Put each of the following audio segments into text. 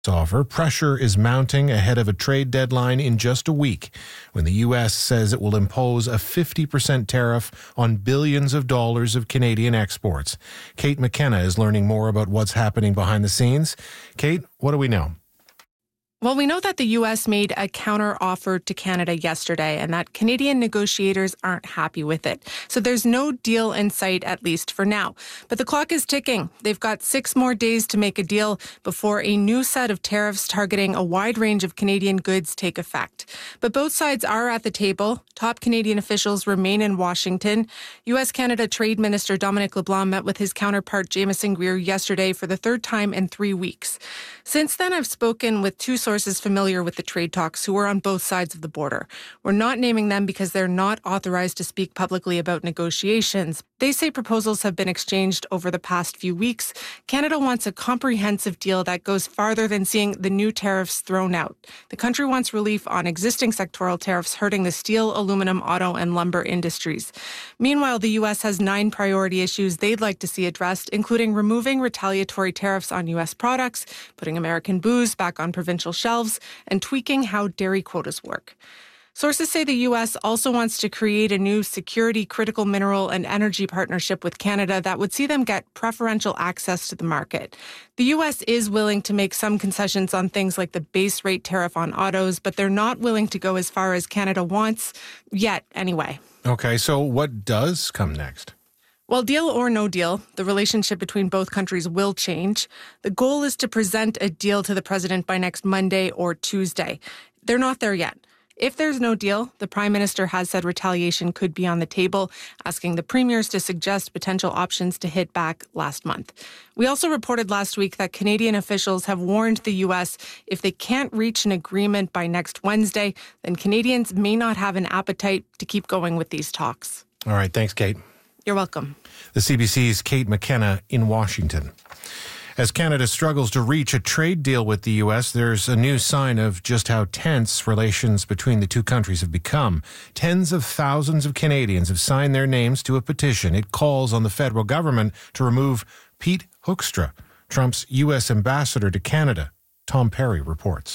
Offer. Pressure is mounting ahead of a trade deadline in just a week when the U.S. says it will impose a 50% tariff on billions of dollars of Canadian exports. Kate McKenna is learning more about what's happening behind the scenes. Kate, what do we know? Well, we know that the U.S. made a counter-offer to Canada yesterday and that Canadian negotiators aren't happy with it. So there's no deal in sight, at least for now. But the clock is ticking. They've got 6 more days to make a deal before a new set of tariffs targeting a wide range of Canadian goods take effect. But both sides are at the table. Top Canadian officials remain in Washington. U.S.-Canada Trade Minister Dominic LeBlanc met with his counterpart Jamieson Greer yesterday for the 3rd time in 3 weeks. Since then, I've spoken with 2 sources familiar with the trade talks who are on both sides of the border. We're not naming them because they're not authorized to speak publicly about negotiations. They say proposals have been exchanged over the past few weeks. Canada wants a comprehensive deal that goes farther than seeing the new tariffs thrown out. The country wants relief on existing sectoral tariffs hurting the steel, aluminum, auto, and lumber industries. Meanwhile, the U.S. has 9 priority issues they'd like to see addressed, including removing retaliatory tariffs on U.S. products, putting American booze back on provincial shelves, and tweaking how dairy quotas work. Sources say the U.S. also wants to create a new security, critical mineral, and energy partnership with Canada that would see them get preferential access to the market. The U.S. is willing to make some concessions on things like the base rate tariff on autos, but they're not willing to go as far as Canada wants, yet anyway. Okay, so what does come next? Well, deal or no deal, the relationship between both countries will change. The goal is to present a deal to the president by next Monday or Tuesday. They're not there yet. If there's no deal, the Prime Minister has said retaliation could be on the table, asking the premiers to suggest potential options to hit back last month. We also reported last week that Canadian officials have warned the U.S. if they can't reach an agreement by next Wednesday, then Canadians may not have an appetite to keep going with these talks. All right, thanks, Kate. You're welcome. The CBC's Kate McKenna in Washington. As Canada struggles to reach a trade deal with the U.S., there's a new sign of just how tense relations between the two countries have become. Tens of thousands of Canadians have signed their names to a petition. It calls on the federal government to remove Pete Hoekstra, Trump's U.S. ambassador to Canada. Tom Perry reports.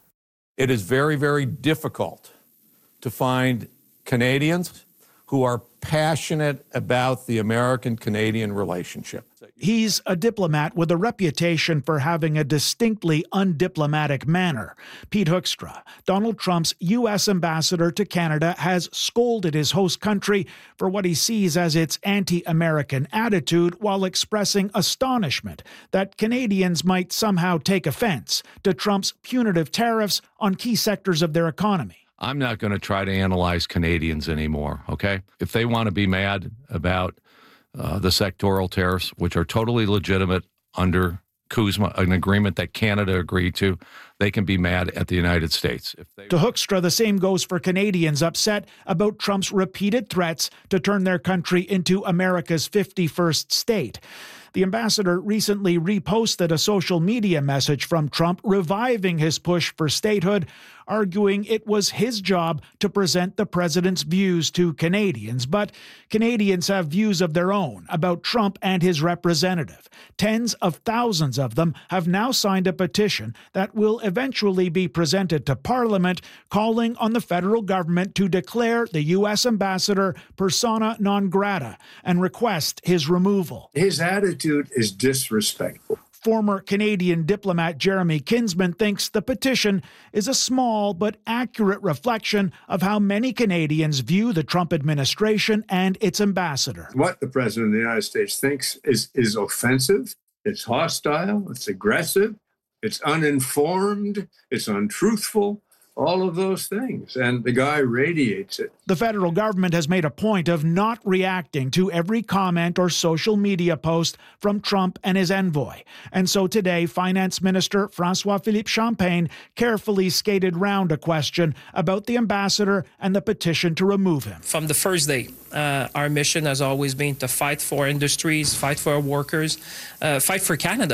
It is very, very difficult to find Canadians who are passionate about the American-Canadian relationship. He's a diplomat with a reputation for having a distinctly undiplomatic manner. Pete Hoekstra, Donald Trump's U.S. ambassador to Canada, has scolded his host country for what he sees as its anti-American attitude while expressing astonishment that Canadians might somehow take offense to Trump's punitive tariffs on key sectors of their economy. I'm not going to try to analyze Canadians anymore, okay? If they want to be mad about the sectoral tariffs, which are totally legitimate under CUSMA, an agreement that Canada agreed to, they can be mad at the United States. To Hoekstra, the same goes for Canadians upset about Trump's repeated threats to turn their country into America's 51st state. The ambassador recently reposted a social media message from Trump reviving his push for statehood, arguing it was his job to present the president's views to Canadians. But Canadians have views of their own about Trump and his representative. Tens of thousands of them have now signed a petition that will eventually be presented to Parliament, calling on the federal government to declare the U.S. ambassador persona non grata and request his removal. His attitude is disrespectful. Former Canadian diplomat Jeremy Kinsman thinks the petition is a small but accurate reflection of how many Canadians view the Trump administration and its ambassador. What the President of the United States thinks is offensive, it's hostile, it's aggressive, it's uninformed, it's untruthful, all of those things. And the guy radiates it. The federal government has made a point of not reacting to every comment or social media post from Trump and his envoy. And so today, Finance Minister François-Philippe Champagne carefully skated round a question about the ambassador and the petition to remove him. From the first day, our mission has always been to fight for industries, fight for our workers, fight for Canada.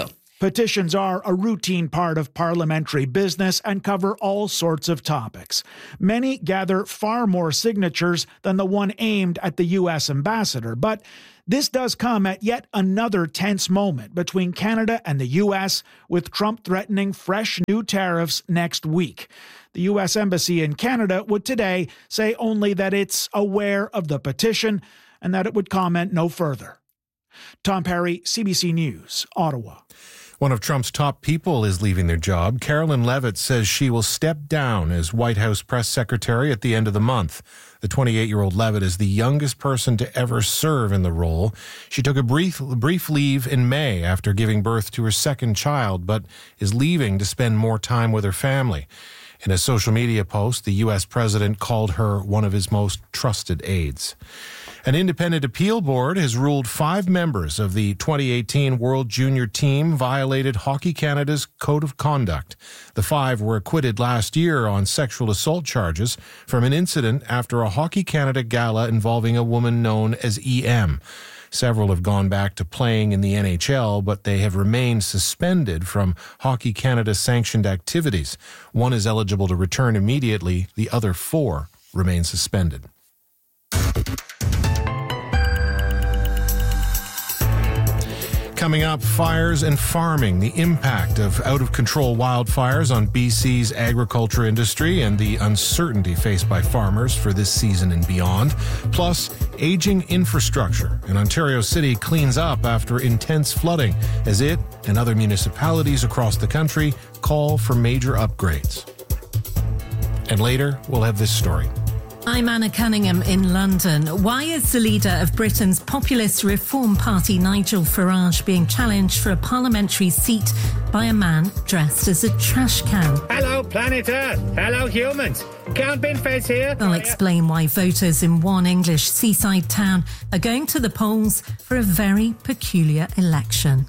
Petitions are a routine part of parliamentary business and cover all sorts of topics. Many gather far more signatures than the one aimed at the U.S. ambassador, but this does come at yet another tense moment between Canada and the U.S., with Trump threatening fresh new tariffs next week. The U.S. Embassy in Canada would today say only that it's aware of the petition and that it would comment no further. Tom Perry, CBC News, Ottawa. One of Trump's top people is leaving their job. Carolyn Levitt says she will step down as White House press secretary at the end of the month. The 28-year-old Levitt is the youngest person to ever serve in the role. She took a brief leave in May after giving birth to her second child, but is leaving to spend more time with her family. In a social media post, the U.S. president called her one of his most trusted aides. An independent appeal board has ruled 5 members of the 2018 World Junior team violated Hockey Canada's code of conduct. The 5 were acquitted last year on sexual assault charges from an incident after a Hockey Canada gala involving a woman known as EM. Several have gone back to playing in the NHL, but they have remained suspended from Hockey Canada sanctioned activities. One is eligible to return immediately. The other 4 remain suspended. Coming up, fires and farming, the impact of out-of-control wildfires on BC's agriculture industry and the uncertainty faced by farmers for this season and beyond. Plus, aging infrastructure. And Ontario City cleans up after intense flooding as it and other municipalities across the country call for major upgrades. And later, we'll have this story. I'm Anna Cunningham in London. Why is the leader of Britain's populist Reform Party, Nigel Farage, being challenged for a parliamentary seat by a man dressed as a trash can? Hello, planet Earth. Hello, humans. Count Binface here. I'll explain why voters in one English seaside town are going to the polls for a very peculiar election.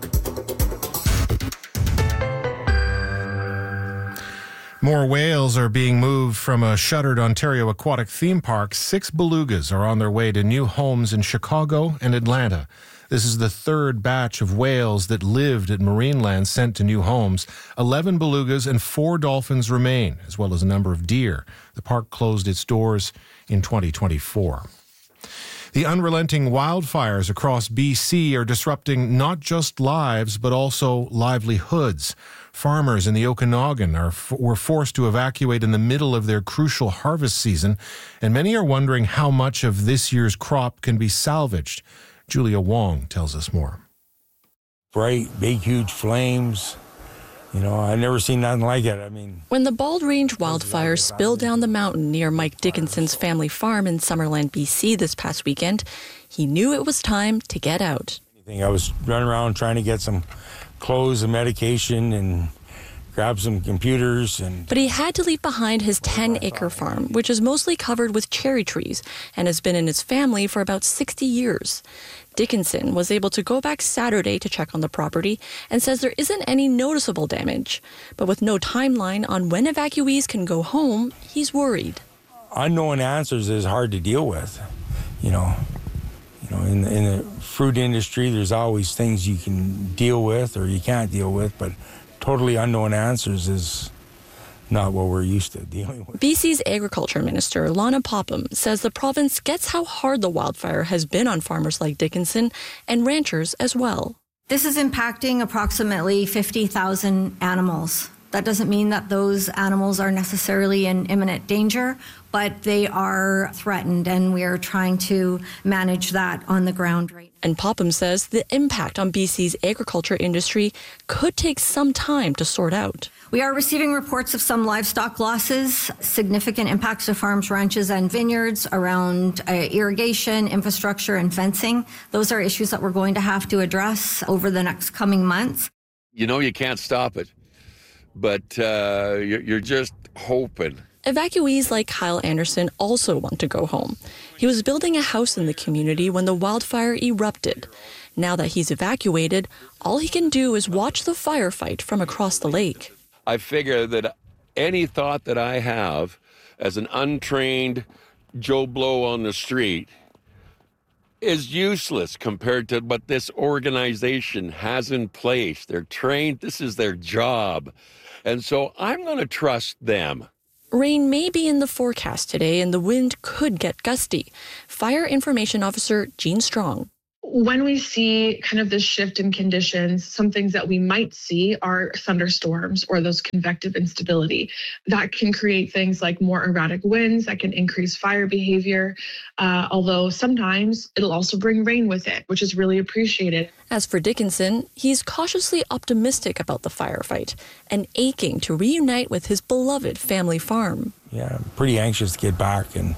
More whales are being moved from a shuttered Ontario aquatic theme park. 6 belugas are on their way to new homes in Chicago and Atlanta. This is the 3rd batch of whales that lived at Marineland sent to new homes. 11 belugas and 4 dolphins remain, as well as a number of deer. The park closed its doors in 2024. The unrelenting wildfires across BC are disrupting not just lives, but also livelihoods. Farmers in the Okanagan were forced to evacuate in the middle of their crucial harvest season, and many are wondering how much of this year's crop can be salvaged. Julia Wong tells us more. Bright, big, huge flames. I've never seen nothing like it. When the Bald Range wildfires spilled down the mountain near Mike Dickinson's family farm in Summerland, BC this past weekend, he knew it was time to get out. I was running around trying to get some clothes and medication and grab some computers. But he had to leave behind his 10-acre farm, which is mostly covered with cherry trees and has been in his family for about 60 years. Dickinson was able to go back Saturday to check on the property and says there isn't any noticeable damage. But with no timeline on when evacuees can go home, he's worried. Unknown answers is hard to deal with. In the fruit industry, there's always things you can deal with or you can't deal with, but totally unknown answers is not what we're used to dealing with. BC's Agriculture Minister, Lana Popham, says the province gets how hard the wildfire has been on farmers like Dickinson and ranchers as well. This is impacting approximately 50,000 animals. That doesn't mean that those animals are necessarily in imminent danger, but they are threatened, and we are trying to manage that on the ground right now. And Popham says the impact on BC's agriculture industry could take some time to sort out. We are receiving reports of some livestock losses, significant impacts to farms, ranches, and vineyards around irrigation, infrastructure, and fencing. Those are issues that we're going to have to address over the next coming months. You can't stop it, but you're just hoping. Evacuees like Kyle Anderson also want to go home. He was building a house in the community when the wildfire erupted. Now that he's evacuated, all he can do is watch the firefight from across the lake. I figure that any thought that I have as an untrained Joe Blow on the street is useless compared to what this organization has in place. They're trained. This is their job. And so I'm going to trust them. Rain may be in the forecast today and the wind could get gusty. Fire Information Officer Jean Strong. When we see kind of this shift in conditions, some things that we might see are thunderstorms or those convective instability. That can create things like more erratic winds that can increase fire behavior, although sometimes it'll also bring rain with it, which is really appreciated. As for Dickinson, he's cautiously optimistic about the firefight and aching to reunite with his beloved family farm. Yeah, I'm pretty anxious to get back and,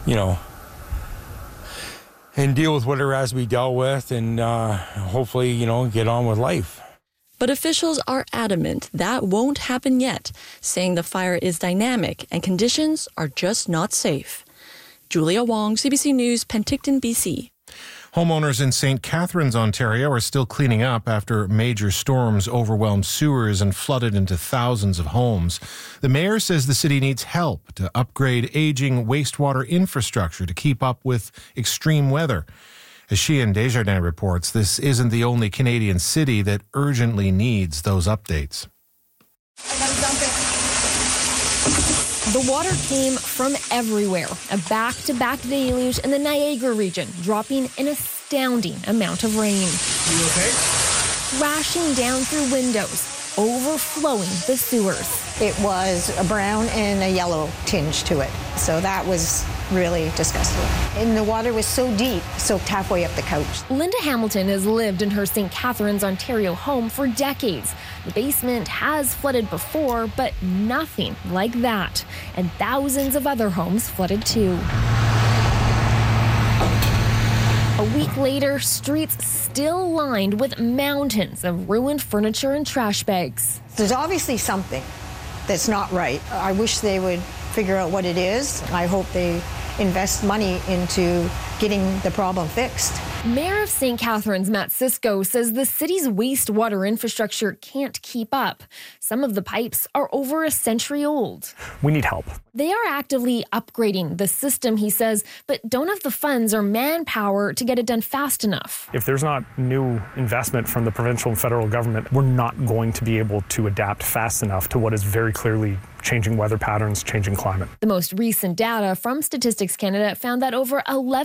and deal with whatever has to be dealt with and hopefully, get on with life. But officials are adamant that won't happen yet, saying the fire is dynamic and conditions are just not safe. Julia Wong, CBC News, Penticton, BC. Homeowners in St. Catharines, Ontario are still cleaning up after major storms overwhelmed sewers and flooded into thousands of homes. The mayor says the city needs help to upgrade aging wastewater infrastructure to keep up with extreme weather. As Sheehan Desjardins reports, this isn't the only Canadian city that urgently needs those updates. The water came from everywhere, a back-to-back deluge in the Niagara region, dropping an astounding amount of rain. You okay? Crashing down through windows, overflowing the sewers. It was a brown and a yellow tinge to it, so that was really disgusting. And the water was so deep, soaked halfway up the couch. Linda Hamilton has lived in her St. Catharines, Ontario home for decades. The basement has flooded before, but nothing like that. And thousands of other homes flooded too. A week later, streets still lined with mountains of ruined furniture and trash bags. There's obviously something that's not right. I wish they would figure out what it is. I hope they invest money into getting the problem fixed. Mayor of St. Catharines, Matt Cisco, says the city's wastewater infrastructure can't keep up. Some of the pipes are over a century old. We need help. They are actively upgrading the system, he says, but don't have the funds or manpower to get it done fast enough. If there's not new investment from the provincial and federal government, we're not going to be able to adapt fast enough to what is very clearly changing weather patterns, changing climate. The most recent data from Statistics Canada found that over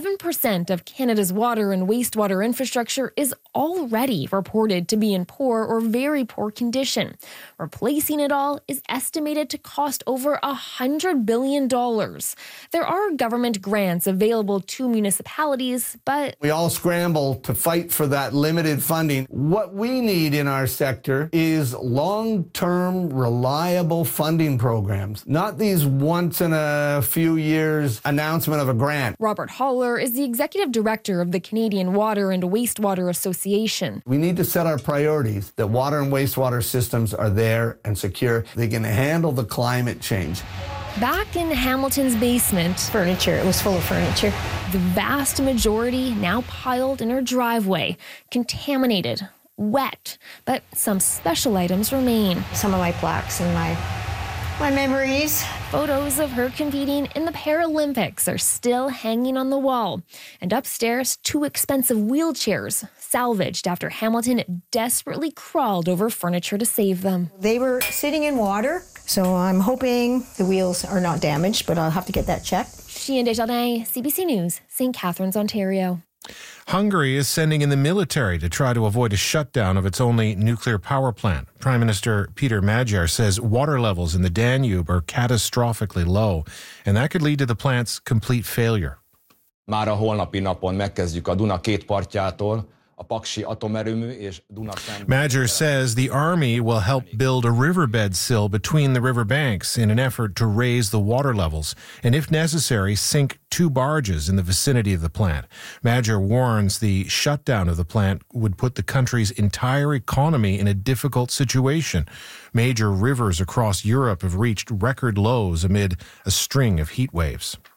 11% of Canada's water and wastewater infrastructure is already reported to be in poor or very poor condition. Replacing it all is estimated to cost over $100 billion. There are government grants available to municipalities, but we all scramble to fight for that limited funding. What we need in our sector is long-term, reliable funding programs, not these once in a few years announcement of a grant. Robert Holler is the executive director of the Canadian Water and Wastewater Association. We need to set our priorities that water and wastewater systems are there and secure. They can handle the climate change. Back in Hamilton's basement, furniture, it was full of furniture. The vast majority now piled in her driveway, contaminated, wet, but some special items remain. Some of my plaques and my memories. Photos of her competing in the Paralympics are still hanging on the wall. And upstairs, 2 expensive wheelchairs salvaged after Hamilton desperately crawled over furniture to save them. They were sitting in water, so I'm hoping the wheels are not damaged, but I'll have to get that checked. Sheehan Desjardins, CBC News, St. Catharines, Ontario. Hungary is sending in the military to try to avoid a shutdown of its only nuclear power plant. Prime Minister Peter Magyar says water levels in the Danube are catastrophically low, and that could lead to the plant's complete failure. Már a holnapi napon megkezdjük a Duna két partjától, a Paksi atomerőmű és Dunaszent. Magyar says the army will help build a riverbed sill between the river banks in an effort to raise the water levels and, if necessary, sink 2 barges in the vicinity of the plant. Magyar warns the shutdown of the plant would put the country's entire economy in a difficult situation. Major rivers across Europe have reached record lows amid a string of heat waves.